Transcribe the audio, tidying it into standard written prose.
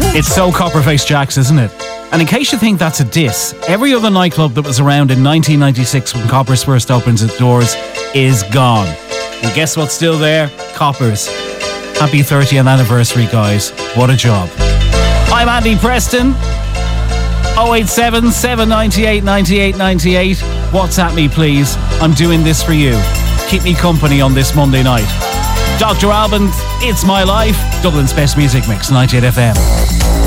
It's so Copperface Jacks, isn't it? And in case you think that's a diss, every other nightclub that was around in 1996 when Coppers first opened its doors is gone. And guess what's still there? Coppers. Happy 30th anniversary, guys. What a job. I'm Andy Preston. 087 798 98 98. WhatsApp me, please. I'm doing this for you. Keep me company on this Monday night. Dr. Alban, It's My Life. Dublin's best music mix, 98 FM.